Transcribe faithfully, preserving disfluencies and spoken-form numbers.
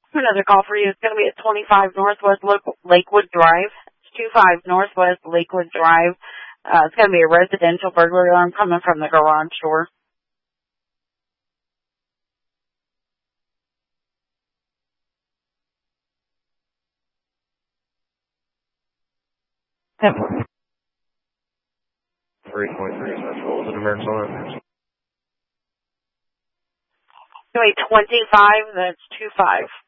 Another call for you is going to be at twenty-five Northwest Lakewood Drive. It's twenty-five Northwest Lakewood Drive. Uh, it's going to be a residential burglary alarm coming from the garage door. three point three Central. What was the emergency on that? It's going to be twenty-five, that's two five.